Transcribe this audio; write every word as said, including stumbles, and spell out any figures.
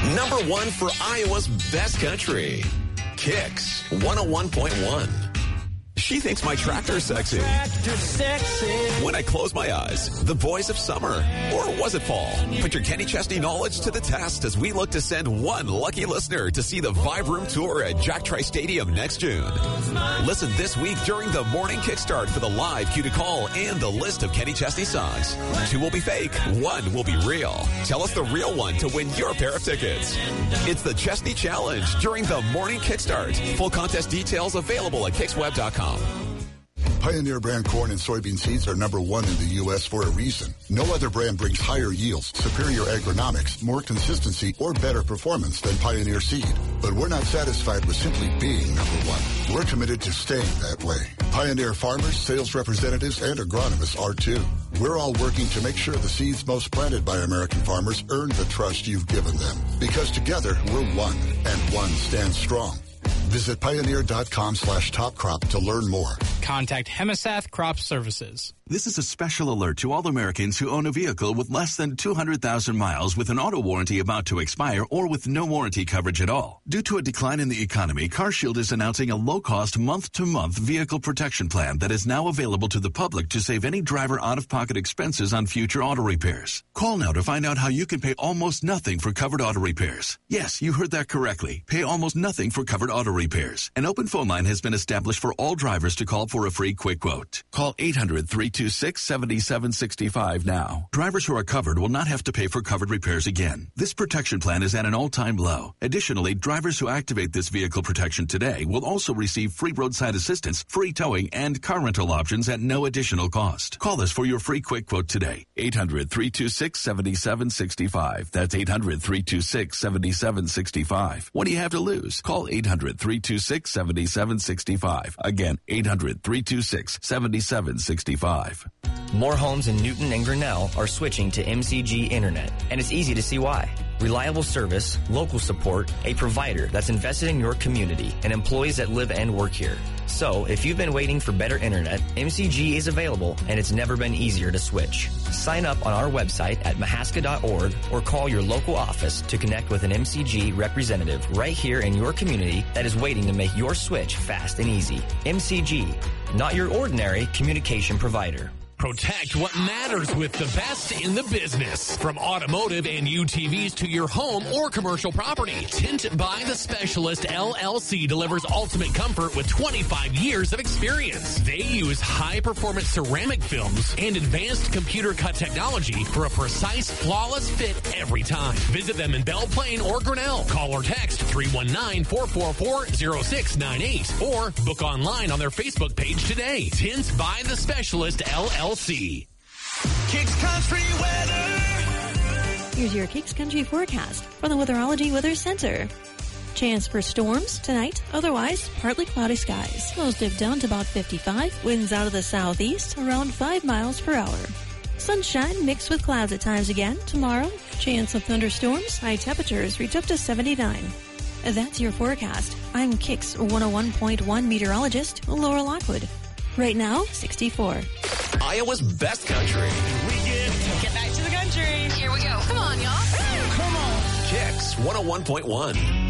Number one for Iowa's best country. Kicks one oh one point one. She thinks my tractor's sexy. Tractor sexy. When I close my eyes, the boys of summer. Or was it fall? Put your Kenny Chesney knowledge to the test as we look to send one lucky listener to see the Vibe Room Tour at Jack Trice Stadium next June. Listen this week during the morning kickstart for the live cue to call and the list of Kenny Chesney songs. Two will be fake, one will be real. Tell us the real one to win your pair of tickets. It's the Chesney Challenge during the morning kickstart. Full contest details available at kicks web dot com. Pioneer brand corn and soybean seeds are number one in the U S for a reason. No other brand brings higher yields, superior agronomics, more consistency, or better performance than Pioneer seed. But we're not satisfied with simply being number one. We're committed to staying that way. Pioneer farmers, sales representatives, and agronomists are too. We're all working to make sure the seeds most planted by American farmers earn the trust you've given them. Because together, we're one, and one stands strong. Visit pioneer.com slash top crop to learn more. Contact Hemisath Crop Services. This is a special alert to all Americans who own a vehicle with less than two hundred thousand miles with an auto warranty about to expire or with no warranty coverage at all. Due to a decline in the economy, CarShield is announcing a low-cost month-to-month vehicle protection plan that is now available to the public to save any driver out-of-pocket expenses on future auto repairs. Call now to find out how you can pay almost nothing for covered auto repairs. Yes, you heard that correctly. Pay almost nothing for covered auto repairs. An open phone line has been established for all drivers to call for a free quick quote. Call eight hundred, three two six, seven seven six five now. Drivers who are covered will not have to pay for covered repairs again. This protection plan is at an all-time low. Additionally, drivers who activate this vehicle protection today will also receive free roadside assistance, free towing, and car rental options at no additional cost. Call us for your free quick quote today. eight hundred, three two six, seven seven six five. That's eight hundred, three two six, seven seven six five. What do you have to lose? Call eight hundred, three two six, seven seven six five. Again, eight hundred, three two six, seven seven six five. More homes in Newton and Grinnell are switching to M C G Internet, and it's easy to see why. Reliable service, local support, a provider that's invested in your community, and employees that live and work here. So, if you've been waiting for better internet, M C G is available, and it's never been easier to switch. Sign up on our website at mahaska dot org or call your local office to connect with an M C G representative right here in your community that is waiting to make your switch fast and easy. M C G, not your ordinary communication provider. Protect what matters with the best in the business. From automotive and U T Vs to your home or commercial property. Tint by the Specialist L L C delivers ultimate comfort with twenty-five years of experience. They use high-performance ceramic films and advanced computer cut technology for a precise, flawless fit every time. Visit them in Belle Plaine or Grinnell. Call or text three one nine, four four four, zero six nine eight or book online on their Facebook page today. Tint by the Specialist L L C. Kicks Country weather. Here's your Kicks Country forecast from the Weatherology Weather Center. Chance for storms tonight, otherwise partly cloudy skies. Lows dip down to about fifty-five. Winds out of the southeast around five miles per hour. Sunshine mixed with clouds at times again. Tomorrow, chance of thunderstorms. High temperatures reach up to seventy-nine. That's your forecast. I'm Kicks one oh one point one meteorologist Laura Lockwood. Right now, sixty-four. Iowa's best country. We get, get back to the country. Here we go. Come on, y'all. Come on. Kicks one oh one point one.